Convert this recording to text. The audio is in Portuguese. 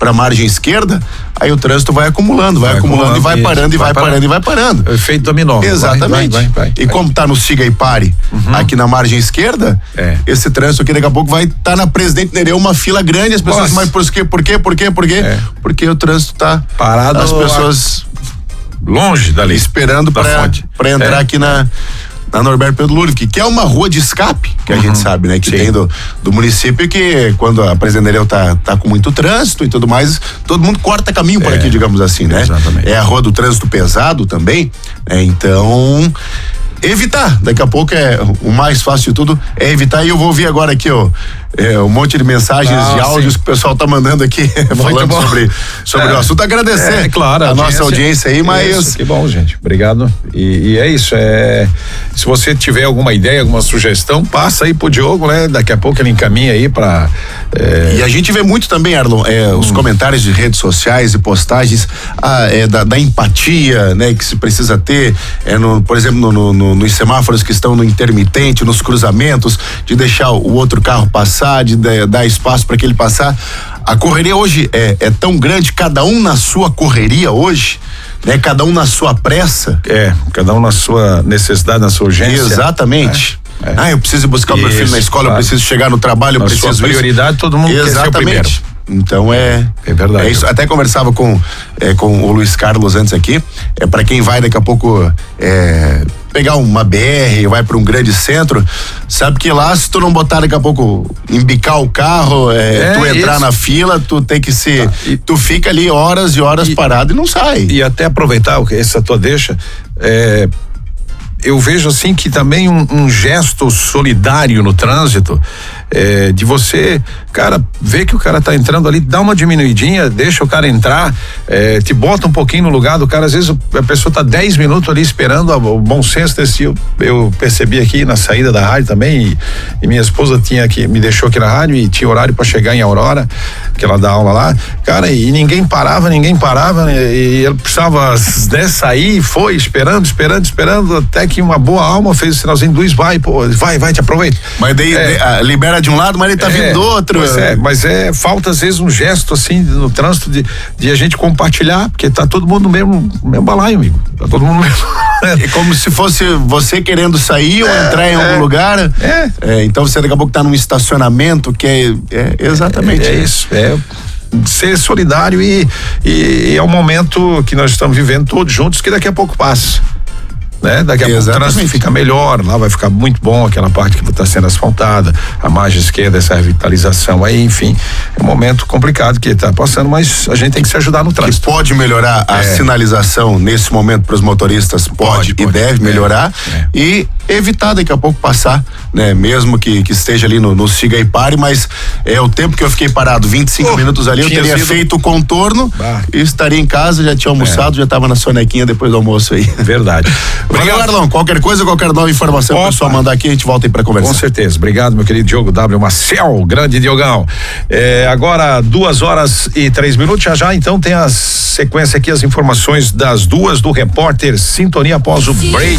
pra margem esquerda, aí o trânsito vai acumulando e vai parando, e vai parando, e vai parando. Efeito dominó. Exatamente. Vai. E como tá no siga e pare, aqui na margem esquerda, esse trânsito aqui daqui a pouco vai estar na Presidente Nereu, uma fila grande, as pessoas, mas por quê? Porque o trânsito tá parado, as pessoas longe dali, esperando para entrar aqui na Norberto Pedro Ludwig, que é uma rua de escape, que a gente sabe, né? Que tem do município, que quando a Presidente Nereu tá com muito trânsito e tudo mais, todo mundo corta caminho por aqui, digamos assim, né? Exatamente. É a rua do trânsito pesado também, então evitar, daqui a pouco o mais fácil de tudo é evitar. E eu vou ouvir agora aqui, um monte de mensagens de áudios que o pessoal tá mandando aqui falando sobre o assunto. Agradecer claro, a nossa audiência aí, mas isso, que bom, gente, obrigado. E é isso, se você tiver alguma ideia, alguma sugestão, passa aí pro Diogo, né? Daqui a pouco ele encaminha aí pra e a gente vê muito também, Arlon, os comentários de redes sociais e postagens da empatia, né? Que se precisa ter, por exemplo, nos semáforos que estão no intermitente, nos cruzamentos, de deixar o outro carro passar, de dar espaço para que ele passar. A correria hoje é tão grande, cada um na sua correria hoje, né? Cada um na sua pressa. Cada um na sua necessidade, na sua urgência. Exatamente. Eu preciso buscar o meu filho na escola, eu preciso chegar no trabalho, eu preciso. Sua prioridade, todo mundo quer ser o primeiro. Então é verdade. É isso. Até conversava com o Luiz Carlos antes aqui. Para quem vai daqui a pouco pegar uma BR, vai para um grande centro, sabe que lá, se tu não botar daqui a pouco, embicar o carro, tu entrar na fila, tu tem que tu fica ali horas e horas parado e não sai. E até aproveitar essa tua deixa, eu vejo assim que também um gesto solidário no trânsito, de você, cara, ver que o cara tá entrando ali, dá uma diminuidinha, deixa o cara entrar, te bota um pouquinho no lugar do cara. Às vezes a pessoa tá 10 minutos ali esperando. O bom senso desse, eu percebi aqui na saída da rádio também, e minha esposa me deixou aqui na rádio e tinha horário para chegar em Aurora, que ela dá aula lá, cara, e ninguém parava, e ele precisava, né, sair, e foi esperando, até que uma boa alma fez o sinalzinho, Luiz, vai, te aproveita. Mas daí libera de um lado, mas ele tá vindo do outro. Mas falta às vezes um gesto assim no trânsito de a gente compartilhar, porque tá todo mundo no mesmo balaio, amigo. Tá todo mundo no mesmo. É como se fosse você querendo sair ou entrar em algum lugar. Então você daqui a pouco tá num estacionamento que exatamente. Isso. Ser solidário e é um momento que nós estamos vivendo todos juntos, que daqui a pouco passa. Né? Daqui a pouco o trânsito fica melhor, lá vai ficar muito bom aquela parte que está sendo asfaltada, a margem esquerda, essa revitalização aí, enfim, é um momento complicado que está passando, mas a gente tem que se ajudar no trânsito. Que pode melhorar a sinalização nesse momento para os motoristas, pode e deve melhorar, e evitar daqui a pouco passar, né? Mesmo que esteja ali no siga e pare, mas o tempo que eu fiquei parado, 25 minutos ali, eu teria feito o contorno e estaria em casa, já tinha almoçado, já estava na sonequinha depois do almoço aí. Verdade. Valeu, Arlão. Qualquer coisa, qualquer nova informação, o pessoal mandar aqui, a gente volta aí pra conversar. Com certeza. Obrigado, meu querido Diogo W. Marcel, grande Diogão. Agora, 2h03, já então tem a sequência aqui, as informações das 2 do repórter Sintonia após o break.